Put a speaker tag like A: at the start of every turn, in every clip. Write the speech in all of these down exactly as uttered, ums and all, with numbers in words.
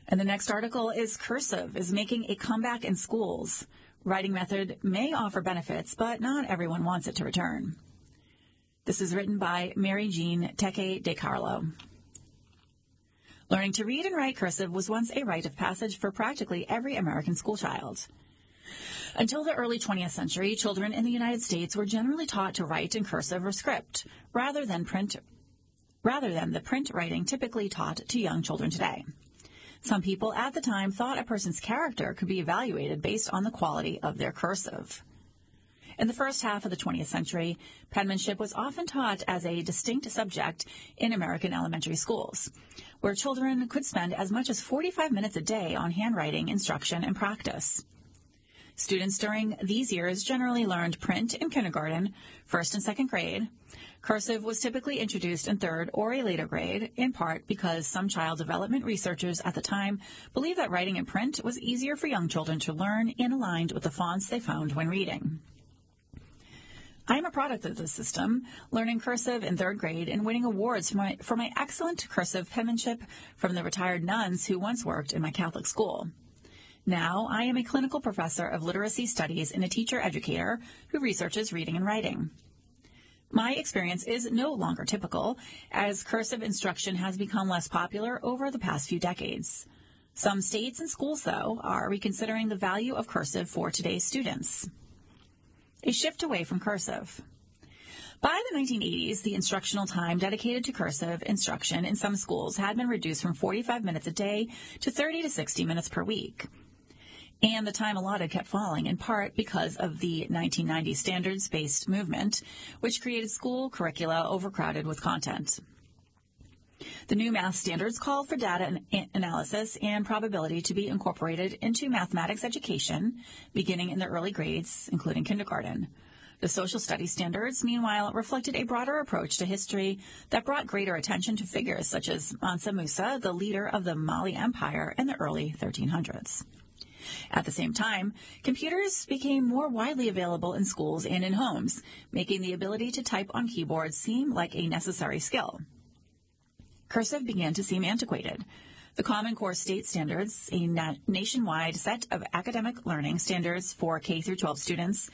A: And the next article is cursive is making a comeback in schools. Writing method may offer benefits, but not everyone wants it to return. This is written by Mary Jean Teke de Carlo. Learning to read and write cursive was once a rite of passage for practically every American schoolchild. Until the early twentieth century, children in the United States were generally taught to write in cursive or script, rather than print, rather than the print writing typically taught to young children today. Some people at the time thought a person's character could be evaluated based on the quality of their cursive. In the first half of the twentieth century, penmanship was often taught as a distinct subject in American elementary schools, where children could spend as much as forty-five minutes a day on handwriting instruction and practice. Students during these years generally learned print in kindergarten, first and second grade. Cursive was typically introduced in third or a later grade, in part because some child development researchers at the time believed that writing in print was easier for young children to learn and aligned with the fonts they found when reading. I am a product of this system, learning cursive in third grade and winning awards for my, for my excellent cursive penmanship from the retired nuns who once worked in my Catholic school. Now, I am a clinical professor of literacy studies and a teacher-educator who researches reading and writing. My experience is no longer typical, as cursive instruction has become less popular over the past few decades. Some states and schools, though, are reconsidering the value of cursive for today's students. A shift away from cursive. By the nineteen eighties, the instructional time dedicated to cursive instruction in some schools had been reduced from forty-five minutes a day to thirty to sixty minutes per week. And the time allotted kept falling, in part because of the nineteen ninety standards-based movement, which created school curricula overcrowded with content. The new math standards called for data an- analysis and probability to be incorporated into mathematics education, beginning in the early grades, including kindergarten. The social studies standards, meanwhile, reflected a broader approach to history that brought greater attention to figures such as Mansa Musa, the leader of the Mali Empire in the early thirteen hundreds. At the same time, computers became more widely available in schools and in homes, making the ability to type on keyboards seem like a necessary skill. Cursive began to seem antiquated. The Common Core State Standards, a na- nationwide set of academic learning standards for K through twelve students,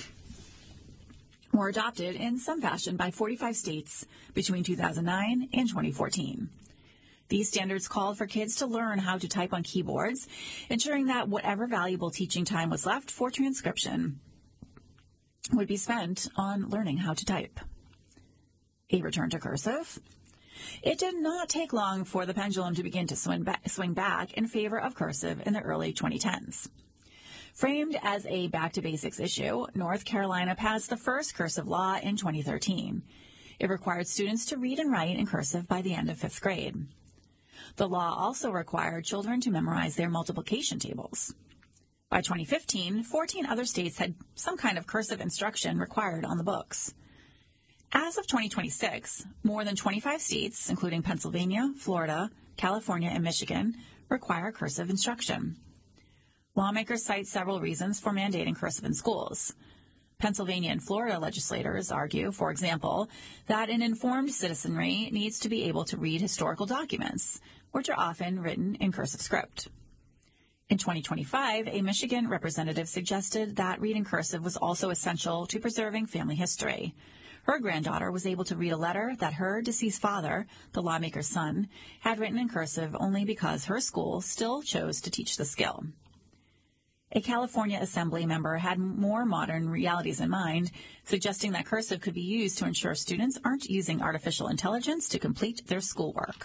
A: were adopted in some fashion by forty-five states between two thousand nine and twenty fourteen. These standards called for kids to learn how to type on keyboards, ensuring that whatever valuable teaching time was left for transcription would be spent on learning how to type. A return to cursive? It did not take long for the pendulum to begin to swing back, swing back in favor of cursive in the early twenty tens. Framed as a back-to-basics issue, North Carolina passed the first cursive law in twenty thirteen. It required students to read and write in cursive by the end of fifth grade. The law also required children to memorize their multiplication tables. By twenty fifteen, fourteen other states had some kind of cursive instruction required on the books. As of twenty twenty-six, more than twenty-five states, including Pennsylvania, Florida, California, and Michigan, require cursive instruction. Lawmakers cite several reasons for mandating cursive in schools. Pennsylvania and Florida legislators argue, for example, that an informed citizenry needs to be able to read historical documents, which are often written in cursive script. In twenty twenty-five, a Michigan representative suggested that reading cursive was also essential to preserving family history. Her granddaughter was able to read a letter that her deceased father, the lawmaker's son, had written in cursive only because her school still chose to teach the skill. A California Assembly member had more modern realities in mind, suggesting that cursive could be used to ensure students aren't using artificial intelligence to complete their schoolwork.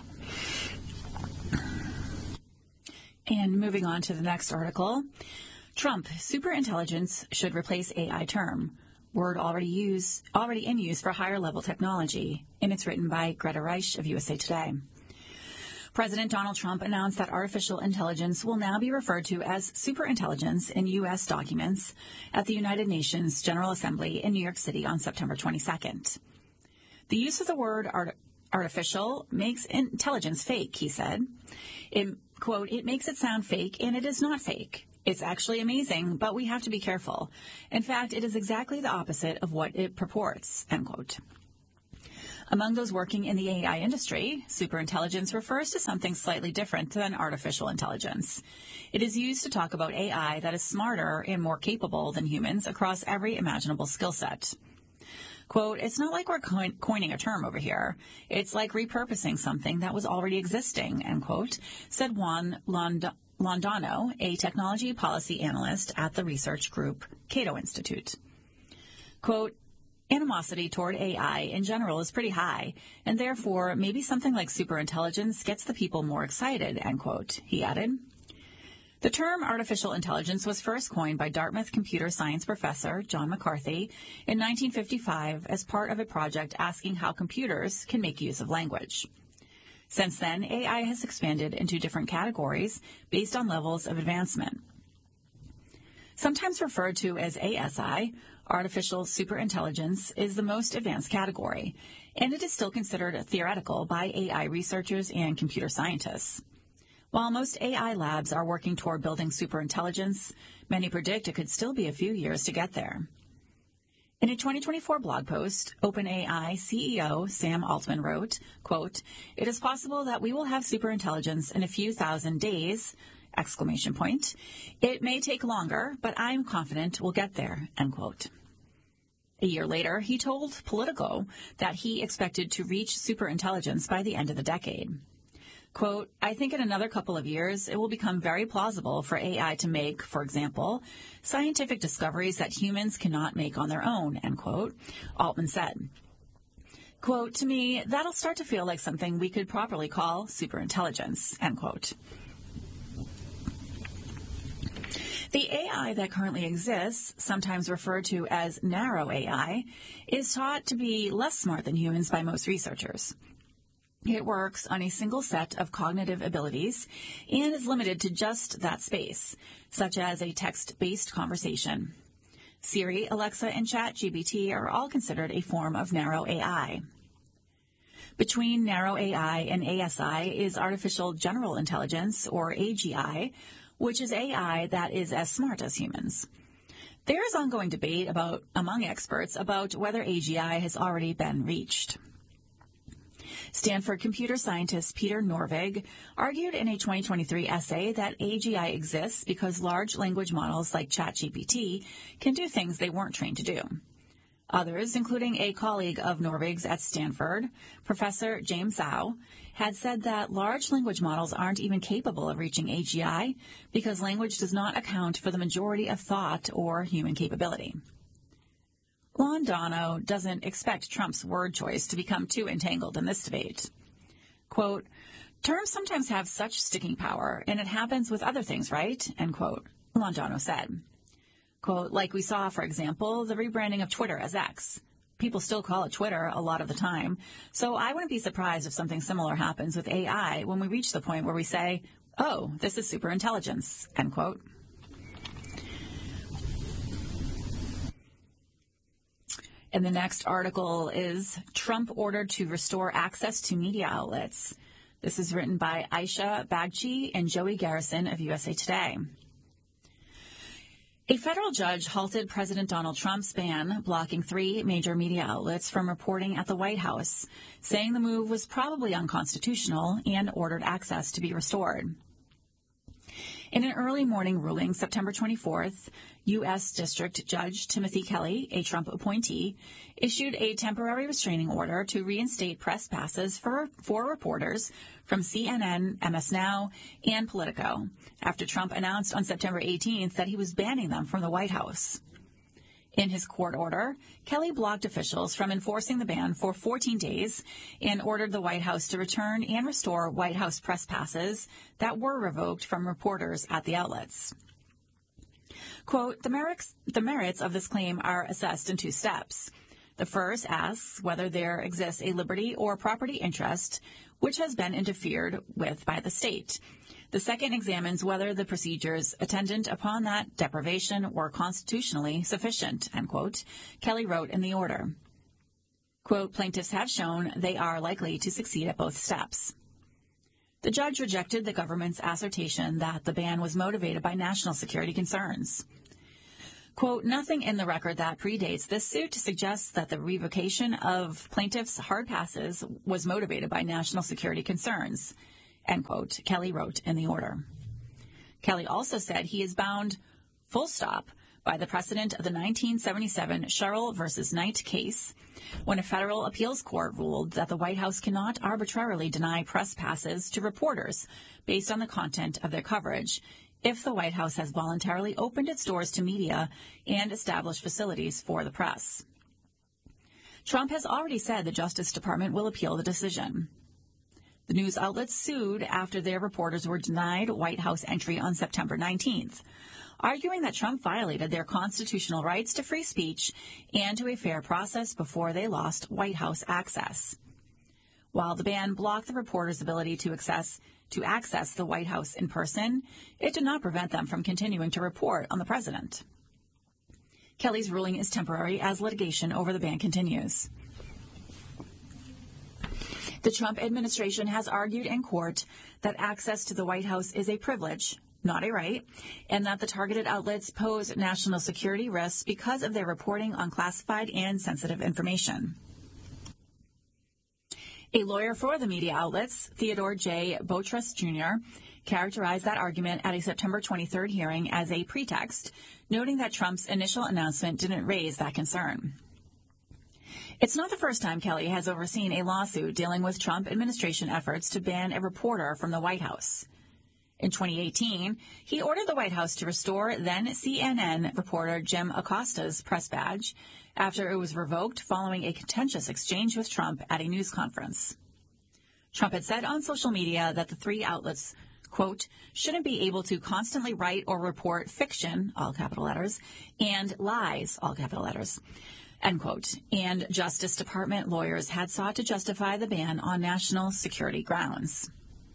A: And moving on to the next article, Trump, superintelligence should replace A I term. Word already use, already in use for higher-level technology, and it's written by Greta Reich of U S A Today. President Donald Trump announced that artificial intelligence will now be referred to as superintelligence in U S documents at the United Nations General Assembly in New York City on September twenty-second. The use of the word art- artificial makes intelligence fake, he said. It, quote, it makes it sound fake, and it is not fake. It's actually amazing, but we have to be careful. In fact, it is exactly the opposite of what it purports, end quote. Among those working in the A I industry, superintelligence refers to something slightly different than artificial intelligence. It is used to talk about A I that is smarter and more capable than humans across every imaginable skill set. Quote, it's not like we're coin- coining a term over here. It's like repurposing something that was already existing, end quote, said Juan Lond- Londano, a technology policy analyst at the research group Cato Institute. Quote, animosity toward A I in general is pretty high, and therefore maybe something like superintelligence gets the people more excited, end quote, he added. The term artificial intelligence was first coined by Dartmouth computer science professor John McCarthy in nineteen fifty-five as part of a project asking how computers can make use of language. Since then, A I has expanded into different categories based on levels of advancement. Sometimes referred to as A S I, artificial superintelligence is the most advanced category, and it is still considered theoretical by A I researchers and computer scientists. While most A I labs are working toward building superintelligence, many predict it could still be a few years to get there. In a twenty twenty-four blog post, OpenAI C E O Sam Altman wrote, quote, it is possible that we will have superintelligence in a few thousand days, exclamation point. It may take longer, but I'm confident we'll get there, end quote. A year later, he told Politico that he expected to reach superintelligence by the end of the decade. Quote, I think in another couple of years, it will become very plausible for A I to make, for example, scientific discoveries that humans cannot make on their own, end quote, Altman said. Quote, to me, that'll start to feel like something we could properly call superintelligence, end quote. The A I that currently exists, sometimes referred to as narrow A I, is taught to be less smart than humans by most researchers. It works on a single set of cognitive abilities and is limited to just that space, such as a text-based conversation. Siri, Alexa, and ChatGPT are all considered a form of narrow A I. Between narrow A I and A S I is artificial general intelligence, or A G I, which is A I that is as smart as humans. There is ongoing debate about among experts about whether A G I has already been reached. Stanford computer scientist Peter Norvig argued in a twenty twenty-three essay that A G I exists because large language models like ChatGPT can do things they weren't trained to do. Others, including a colleague of Norvig's at Stanford, Professor James Zhao, had said that large language models aren't even capable of reaching A G I because language does not account for the majority of thought or human capability. Londano doesn't expect Trump's word choice to become too entangled in this debate. Quote, terms sometimes have such sticking power, and it happens with other things, right? End quote, Londano said. Quote, like we saw, for example, the rebranding of Twitter as X. People still call it Twitter a lot of the time, so I wouldn't be surprised if something similar happens with A I when we reach the point where we say, oh, this is superintelligence, end quote. And the next article is Trump ordered to restore access to media outlets. This is written by Aisha Bagchi and Joey Garrison of U S A Today. A federal judge halted President Donald Trump's ban blocking three major media outlets from reporting at the White House, saying the move was probably unconstitutional and ordered access to be restored. In an early morning ruling, September twenty-fourth, U S. District Judge Timothy Kelly, a Trump appointee, issued a temporary restraining order to reinstate press passes for four reporters from C N N, M S Now, and Politico, after Trump announced on September eighteenth that he was banning them from the White House. In his court order, Kelly blocked officials from enforcing the ban for fourteen days and ordered the White House to return and restore White House press passes that were revoked from reporters at the outlets. Quote, the merits, the merits of this claim are assessed in two steps. The first asks whether there exists a liberty or property interest which has been interfered with by the state. The second examines whether the procedures attendant upon that deprivation were constitutionally sufficient, end quote, Kelly wrote in the order. Quote, plaintiffs have shown they are likely to succeed at both steps. The judge rejected the government's assertion that the ban was motivated by national security concerns. Quote, nothing in the record that predates this suit suggests that the revocation of plaintiffs' hard passes was motivated by national security concerns, end quote, Kelly wrote in the order. Kelly also said he is bound, full stop, by the precedent of the nineteen seventy-seven Sherrill versus Knight case, when a federal appeals court ruled that the White House cannot arbitrarily deny press passes to reporters based on the content of their coverage if the White House has voluntarily opened its doors to media and established facilities for the press. Trump has already said the Justice Department will appeal the decision. The news outlets sued after their reporters were denied White House entry on September nineteenth, arguing that Trump violated their constitutional rights to free speech and to a fair process before they lost White House access. While the ban blocked the reporters' ability to access to access the White House in person, it did not prevent them from continuing to report on the president. Kelly's ruling is temporary as litigation over the ban continues. The Trump administration has argued in court that access to the White House is a privilege, not a right, and that the targeted outlets pose national security risks because of their reporting on classified and sensitive information. A lawyer for the media outlets, Theodore J. Boutrous, Junior, characterized that argument at a September twenty-third hearing as a pretext, noting that Trump's initial announcement didn't raise that concern. It's not the first time Kelly has overseen a lawsuit dealing with Trump administration efforts to ban a reporter from the White House. In twenty eighteen, he ordered the White House to restore then C N N reporter Jim Acosta's press badge after it was revoked following a contentious exchange with Trump at a news conference. Trump had said on social media that the three outlets, quote, shouldn't be able to constantly write or report fiction, all capital letters, and lies, all capital letters, end quote. And Justice Department lawyers had sought to justify the ban on national security grounds.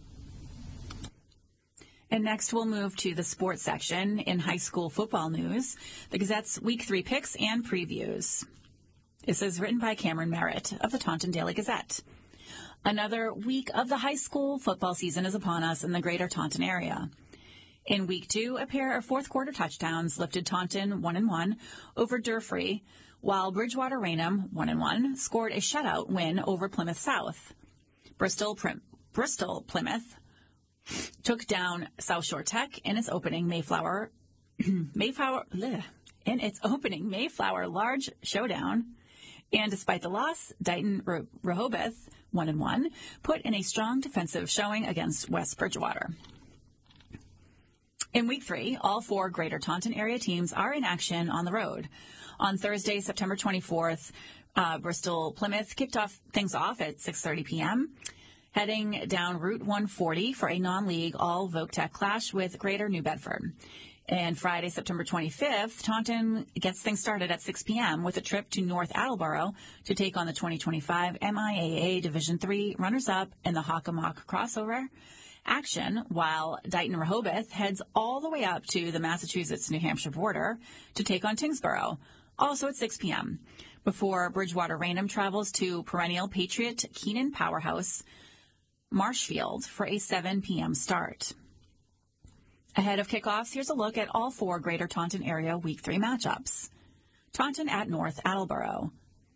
A: And next, we'll move to the sports section in high school football news, the Gazette's Week three picks and previews. This is written by Cameron Merritt of the Taunton Daily Gazette. Another week of the high school football season is upon us in the greater Taunton area. In Week two, a pair of fourth-quarter touchdowns lifted Taunton one and one over Durfee, while Bridgewater Raynham, one and one, scored a shutout win over Plymouth South. Bristol, Prim- Bristol Plymouth took down South Shore Tech in its opening Mayflower Mayflower bleh, in its opening Mayflower large showdown, and despite the loss, Dighton Rehoboth, one and one, put in a strong defensive showing against West Bridgewater. In Week three, all four Greater Taunton area teams are in action on the road. On Thursday, September twenty-fourth, uh, Bristol Plymouth kicked off things off at six thirty p.m., heading down Route one forty for a non-league all-Voc-Tech clash with Greater New Bedford. And Friday, September twenty-fifth, Taunton gets things started at six p.m. with a trip to North Attleboro to take on the twenty twenty-five M I A A Division three runners-up in the Hockomock crossover action, while Dighton Rehoboth heads all the way up to the Massachusetts-New Hampshire border to take on Tyngsboro, also at six p.m., before Bridgewater Raynham travels to perennial Patriot Keenan powerhouse Marshfield for a seven p.m. start. Ahead of kickoffs, here's a look at all four Greater Taunton area Week three matchups. Taunton at North Attleboro.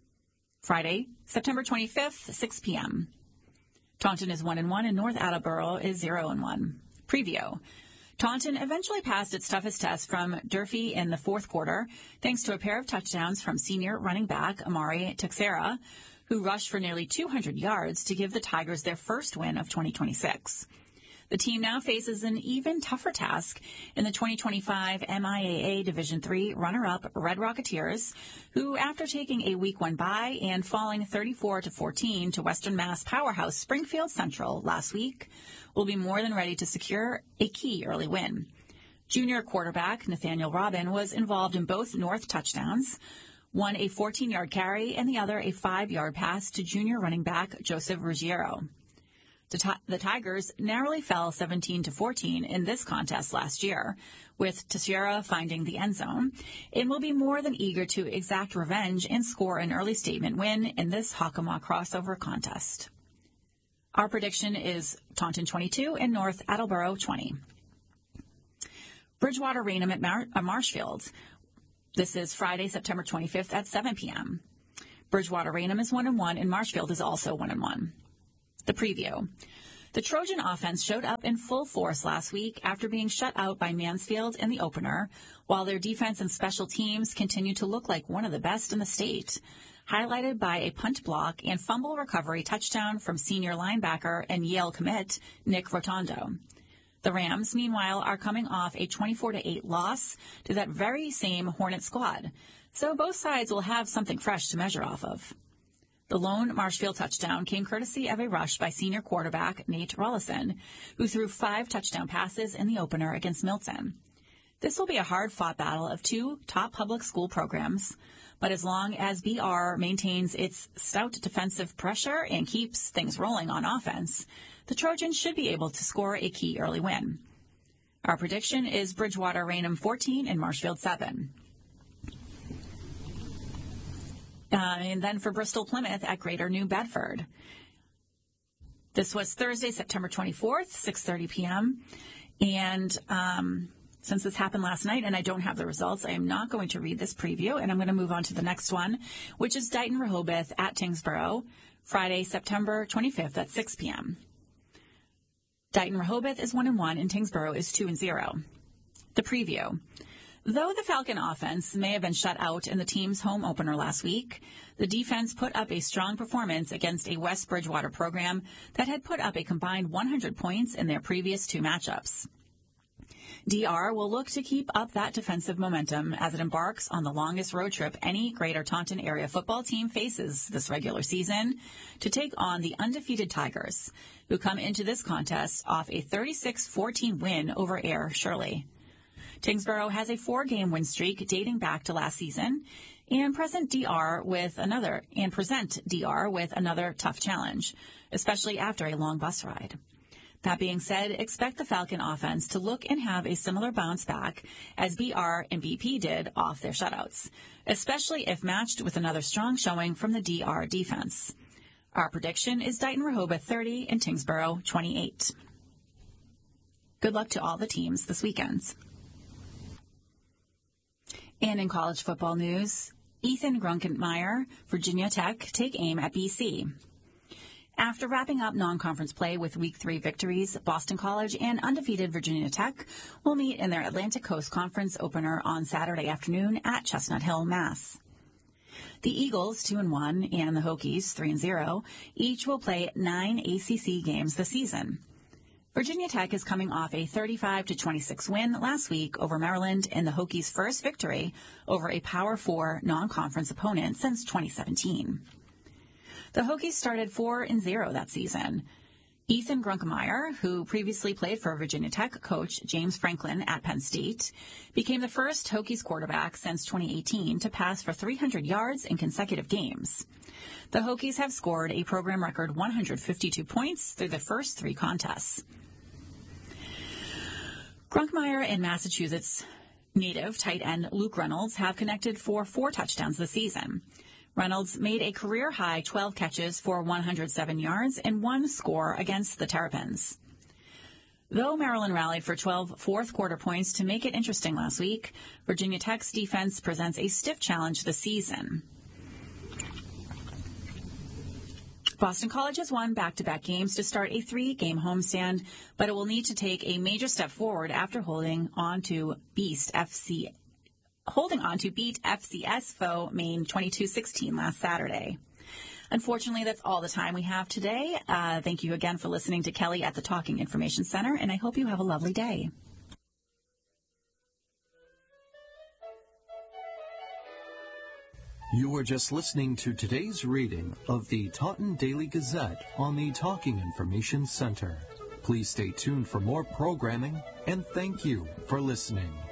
A: Friday, September twenty-fifth, six p.m. Taunton is one and one, and North Attleboro is zero and one. Preview. Taunton eventually passed its toughest test from Durfee in the fourth quarter, thanks to a pair of touchdowns from senior running back Amari Texera, who rushed for nearly two hundred yards to give the Tigers their first win of twenty twenty-six. The team now faces an even tougher task in the twenty twenty-five M I A A Division three runner-up Red Rocketeers, who, after taking a week one bye and falling thirty-four to fourteen to Western Mass powerhouse Springfield Central last week, will be more than ready to secure a key early win. Junior quarterback Nathaniel Robin was involved in both North touchdowns, one a fourteen-yard carry and the other a five-yard pass to junior running back Joseph Ruggiero. The, t- the Tigers narrowly fell seventeen to fourteen in this contest last year, with Teixeira finding the end zone, and will be more than eager to exact revenge and score an early statement win in this Hockomock crossover contest. Our prediction is Taunton twenty-two and North Attleboro twenty. Bridgewater Raynham at Mar- uh, Marshfield. This is Friday, September twenty-fifth at seven p.m. Bridgewater-Raynham is one and one, and Marshfield is also one and one. The preview. The Trojan offense showed up in full force last week after being shut out by Mansfield in the opener, while their defense and special teams continue to look like one of the best in the state, highlighted by a punt block and fumble recovery touchdown from senior linebacker and Yale commit Nick Rotondo. The Rams, meanwhile, are coming off a twenty-four to eight loss to that very same Hornet squad, so both sides will have something fresh to measure off of. The lone Marshfield touchdown came courtesy of a rush by senior quarterback Nate Rollison, who threw five touchdown passes in the opener against Milton. This will be a hard-fought battle of two top public school programs, but as long as B R maintains its stout defensive pressure and keeps things rolling on offense, the Trojans should be able to score a key early win. Our prediction is Bridgewater-Raynham fourteen and Marshfield seven. Uh, and then for Bristol-Plymouth at Greater New Bedford. This was Thursday, September twenty-fourth, six thirty p.m. And um, since this happened last night and I don't have the results, I am not going to read this preview, and I'm going to move on to the next one, which is Dighton Rehoboth at Tyngsboro, Friday, September twenty-fifth at six p.m. Dighton Rehoboth is one and one, and Tyngsboro is two and zero. The preview. Though the Falcon offense may have been shut out in the team's home opener last week, the defense put up a strong performance against a West Bridgewater program that had put up a combined one hundred points in their previous two matchups. D R will look to keep up that defensive momentum as it embarks on the longest road trip any Greater Taunton area football team faces this regular season to take on the undefeated Tigers, who come into this contest off a thirty-six fourteen win over Air Shirley. Tyngsboro has a four-game win streak dating back to last season, and present D R with another and present D R with another tough challenge, especially after a long bus ride. That being said, expect the Falcon offense to look and have a similar bounce back as B R and B P did off their shutouts, especially if matched with another strong showing from the D R defense. Our prediction is Dighton Rehoboth thirty and Tyngsboro twenty-eight. Good luck to all the teams this weekend. And in college football news, Ethan Grunkenmeyer, Virginia Tech, take aim at B C. After wrapping up non-conference play with Week three victories, Boston College and undefeated Virginia Tech will meet in their Atlantic Coast Conference opener on Saturday afternoon at Chestnut Hill, Mass. The Eagles, two and one, and the Hokies, three and zero, each will play nine A C C games this season. Virginia Tech is coming off a thirty-five to twenty-six win last week over Maryland in the Hokies' first victory over a Power Four non-conference opponent since twenty seventeen. The Hokies started four and zero that season. Ethan Grunkenmeyer, who previously played for Virginia Tech coach James Franklin at Penn State, became the first Hokies quarterback since twenty eighteen to pass for three hundred yards in consecutive games. The Hokies have scored a program record one hundred fifty-two points through the first three contests. Grunkenmeyer and Massachusetts native tight end Luke Reynolds have connected for four touchdowns this season. Reynolds made a career-high twelve catches for one hundred seven yards and one score against the Terrapins. Though Maryland rallied for twelve fourth-quarter points to make it interesting last week, Virginia Tech's defense presents a stiff challenge this season. Boston College has won back-to-back games to start a three-game homestand, but it will need to take a major step forward after holding on to Beast F C, holding on to beat F C S foe Maine twenty-two sixteen last Saturday. Unfortunately, that's all the time we have today. Uh, thank you again for listening to Kelly at the Talking Information Center, and I hope you have a lovely day.
B: You were just listening to today's reading of the Taunton Daily Gazette on the Talking Information Center. Please stay tuned for more programming, and thank you for listening.